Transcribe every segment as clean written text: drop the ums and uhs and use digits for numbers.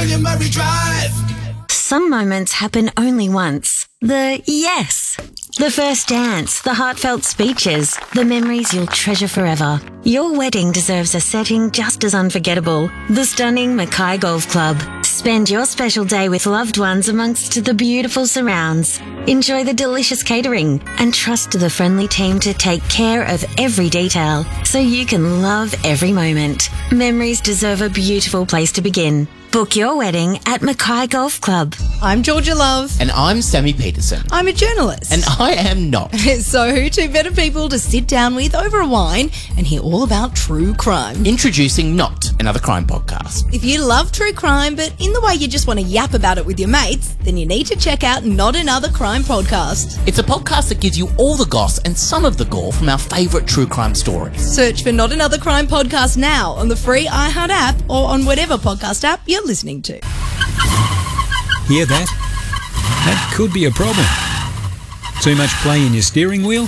William Murray Drive. Some moments happen only once. The yes. The first dance, the heartfelt speeches, the memories you'll treasure forever. Your wedding deserves a setting just as unforgettable. The stunning Mackay Golf Club. Spend your special day with loved ones amongst the beautiful surrounds. Enjoy the delicious catering and trust the friendly team to take care of every detail so you can love every moment. Memories deserve a beautiful place to begin. Book your wedding at Mackay Golf Club. I'm Georgia Love. And I'm Sammy Peterson. I'm a journalist. And I am not. So who two better people to sit down with over a wine and hear all about true crime? Introducing Not Another Crime Podcast. If you love true crime, but in the way you just want to yap about it with your mates, then you need to check out Not Another Crime Podcast. It's a podcast that gives you all the goss and some of the gore from our favourite true crime stories. Search for Not Another Crime Podcast now on the free iHeart app or on whatever podcast app you're listening to. Hear that? That could be a problem. Too much play in your steering wheel?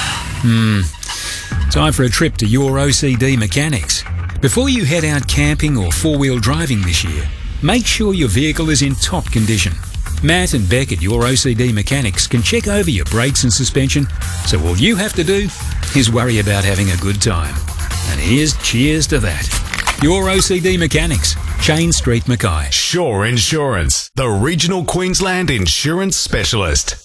Time for a trip to Your OCD Mechanics. Before you head out camping or four-wheel driving this year, make sure your vehicle is in top condition. Matt and Beck at Your OCD Mechanics can check over your brakes and suspension, so all you have to do is worry about having a good time. And here's cheers to that. Your OCD Mechanics, Chain Street, Mackay. Shore Insurance, the regional Queensland insurance specialist.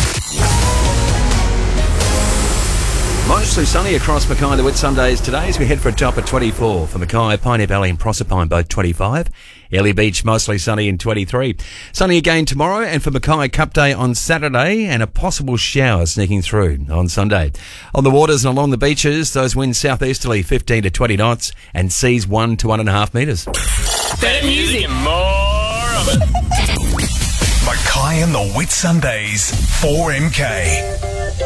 Mostly sunny across Mackay the Whitsundays today as we head for a top of 24 for Mackay, Pioneer Valley and Proserpine both 25. Airlie Beach mostly sunny in 23. Sunny again tomorrow and for Mackay Cup Day on Saturday and a possible shower sneaking through on Sunday. On the waters and along the beaches, those winds southeasterly 15 to 20 knots and seas 1 to 1.5 metres. Better music and more of it. Mackay and the Whitsundays, 4MK.